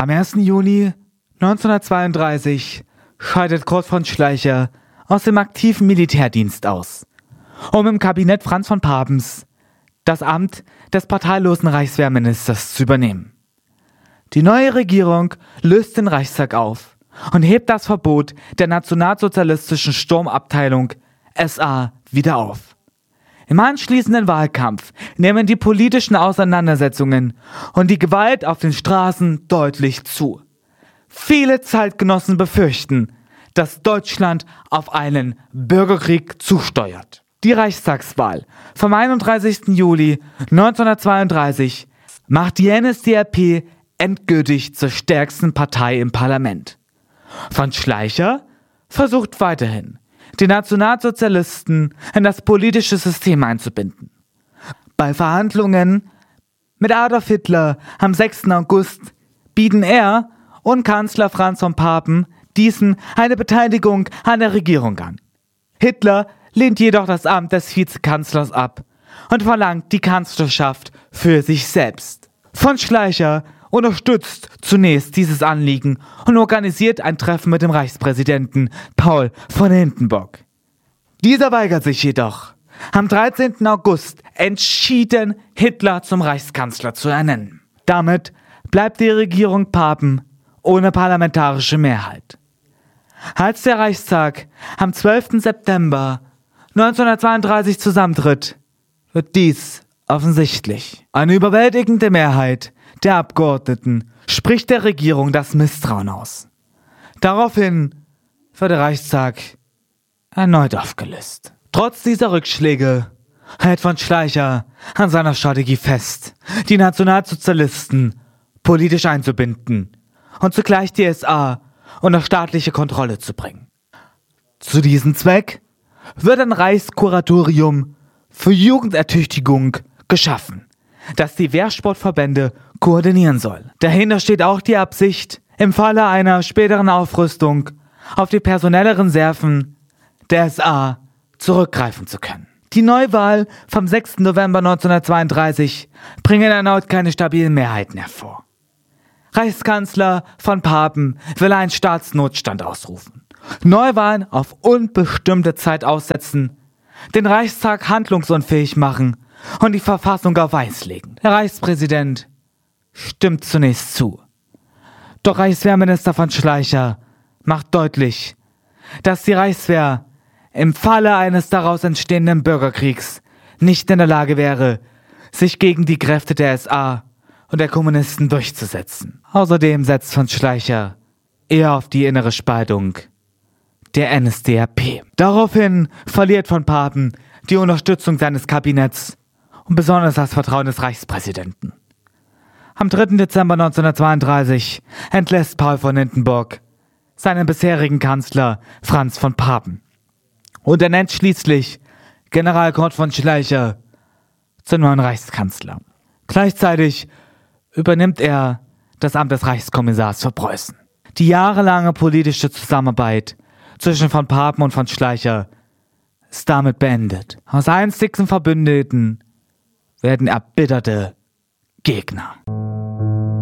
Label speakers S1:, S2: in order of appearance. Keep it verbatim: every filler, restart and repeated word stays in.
S1: Am ersten Juli neunzehnhundertzweiunddreißig scheidet Kurt von Schleicher aus dem aktiven Militärdienst aus, um im Kabinett Franz von Papens das Amt des parteilosen Reichswehrministers zu übernehmen. Die neue Regierung löst den Reichstag auf und hebt das Verbot der nationalsozialistischen Sturmabteilung S A wieder auf. Im anschließenden Wahlkampf nehmen die politischen Auseinandersetzungen und die Gewalt auf den Straßen deutlich zu. Viele Zeitgenossen befürchten, dass Deutschland auf einen Bürgerkrieg zusteuert. Die Reichstagswahl vom einunddreißigsten Juli neunzehnhundertzweiunddreißig macht die N S D A P endgültig zur stärksten Partei im Parlament. Von Schleicher versucht weiterhin, die Nationalsozialisten in das politische System einzubinden. Bei Verhandlungen mit Adolf Hitler am sechsten August bieten er und Kanzler Franz von Papen diesen eine Beteiligung an der Regierung an. Hitler lehnt jedoch das Amt des Vizekanzlers ab und verlangt die Kanzlerschaft für sich selbst. Von Schleicher unterstützt zunächst dieses Anliegen und organisiert ein Treffen mit dem Reichspräsidenten Paul von Hindenburg. Dieser weigert sich jedoch, am dreizehnten August entschieden Hitler zum Reichskanzler zu ernennen. Damit bleibt die Regierung Papen ohne parlamentarische Mehrheit. Als der Reichstag am zwölften September neunzehnhundertzweiunddreißig zusammentritt, wird dies offensichtlich. Eine überwältigende Mehrheit der Abgeordneten spricht der Regierung das Misstrauen aus. Daraufhin wird der Reichstag erneut aufgelöst. Trotz dieser Rückschläge hält von Schleicher an seiner Strategie fest, die Nationalsozialisten politisch einzubinden und zugleich die S A unter staatliche Kontrolle zu bringen. Zu diesem Zweck wird ein Reichskuratorium für Jugendertüchtigung geschaffen, das die Wehrsportverbände koordinieren soll. Dahinter steht auch die Absicht, im Falle einer späteren Aufrüstung auf die personellen Reserven der S A zurückgreifen zu können. Die Neuwahl vom sechsten November neunzehnhundertzweiunddreißig bringen erneut keine stabilen Mehrheiten hervor. Reichskanzler von Papen will einen Staatsnotstand ausrufen, Neuwahlen auf unbestimmte Zeit aussetzen, den Reichstag handlungsunfähig machen und die Verfassung auf Eis legen. Der Reichspräsident stimmt zunächst zu. Doch Reichswehrminister von Schleicher macht deutlich, dass die Reichswehr im Falle eines daraus entstehenden Bürgerkriegs nicht in der Lage wäre, sich gegen die Kräfte der S A und der Kommunisten durchzusetzen. Außerdem setzt von Schleicher eher auf die innere Spaltung der N S D A P. Daraufhin verliert von Papen die Unterstützung seines Kabinetts und besonders das Vertrauen des Reichspräsidenten. Am dritten Dezember neunzehnhundertzweiunddreißig entlässt Paul von Hindenburg seinen bisherigen Kanzler Franz von Papen und ernennt schließlich General Kurt von Schleicher zum neuen Reichskanzler. Gleichzeitig übernimmt er das Amt des Reichskommissars für Preußen. Die jahrelange politische Zusammenarbeit zwischen von Papen und von Schleicher ist damit beendet. Aus einstigsten Verbündeten werden erbitterte Gegner.